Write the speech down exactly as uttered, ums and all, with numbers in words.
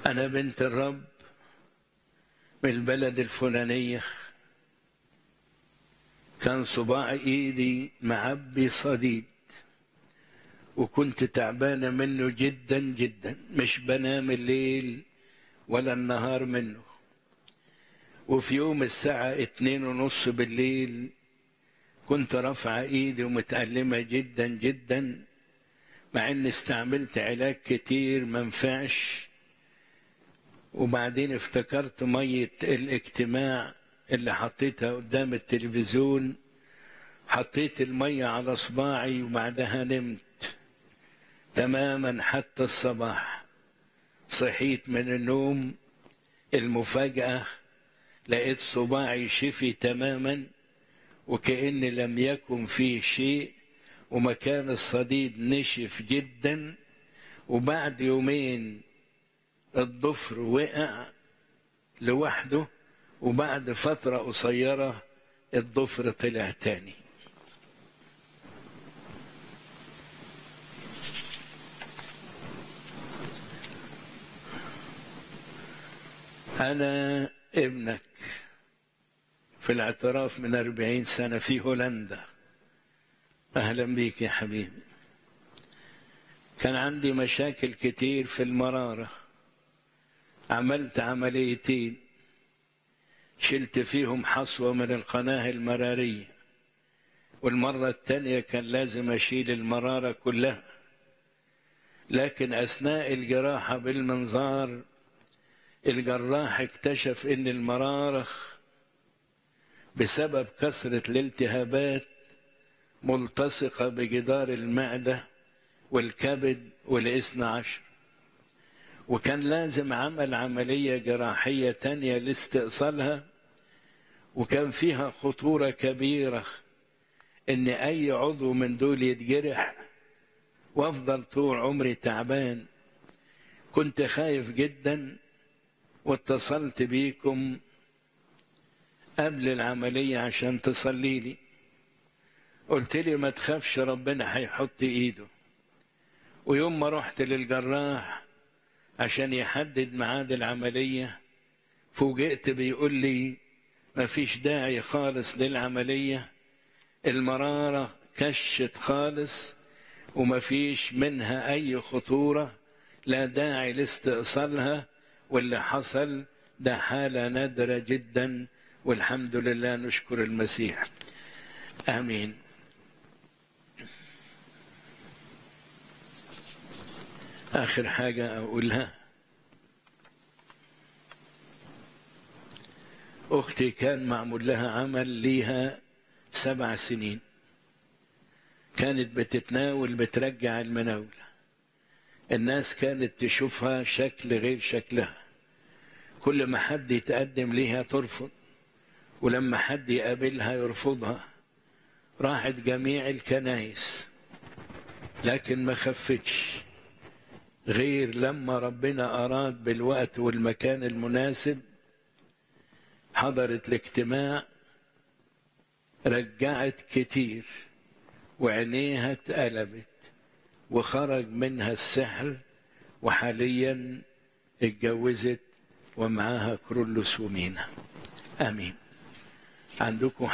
أنا بنت الرب من البلد الفلانية، كان صباع إيدي معبي صديد وكنت تعبانة منه جدا جدا، مش بنام الليل ولا النهار منه. وفي يوم الساعة اتنين ونص بالليل كنت رافعة إيدي ومتألمة جدا جدا، مع إني استعملت علاج كتير منفعش. وبعدين افتكرت مية الاجتماع اللي حطيتها قدام التلفزيون، حطيت المية على صباعي وبعدها نمت تماما حتى الصباح. صحيت من النوم، المفاجأة لقيت صباعي شفي تماما وكأن لم يكن فيه شيء، ومكان الصديد نشف جدا. وبعد يومين الضفر وقع لوحده، وبعد فترة قصيرة الضفر طلع تاني. أنا ابنك في الاعتراف من أربعين سنة في هولندا. أهلا بيك يا حبيبي. كان عندي مشاكل كتير في المرارة، عملت عمليتين شلت فيهم حصوة من القناة المرارية، والمرة الثانية كان لازم أشيل المرارة كلها. لكن أثناء الجراحة بالمنظار الجراح اكتشف إن المرارة بسبب كثرة الالتهابات ملتصقة بجدار المعدة والكبد والاثنى عشر، وكان لازم عمل عملية جراحية تانية لاستئصالها. وكان فيها خطورة كبيرة إن أي عضو من دول يتجرح وأفضل طول عمري تعبان. كنت خايف جدا واتصلت بيكم قبل العملية عشان تصلي لي. قلت لي ما تخافش، ربنا هيحط إيده. ويوم ما رحت للجراح عشان يحدد ميعاد العملية فوجئت بيقول لي ما فيش داعي خالص للعملية، المرارة كشت خالص وما فيش منها أي خطورة، لا داعي لاستئصالها، واللي حصل ده حالة نادرة جدا والحمد لله، نشكر المسيح. آمين. آخر حاجة أقولها، أختي كان معمول لها عمل ليها سبع سنين، كانت بتتناول بترجع المناولة، الناس كانت تشوفها شكل غير شكلها، كل ما حد يتقدم ليها ترفض، ولما حد يقابلها يرفضها. راحت جميع الكنائس لكن ما خفتش، غير لما ربنا أراد بالوقت والمكان المناسب حضرت الاجتماع، رجعت كتير وعينيها اتقلبت وخرج منها السحر، وحاليا اتجوزت ومعاها كرولوس ومينا. آمين. عندكم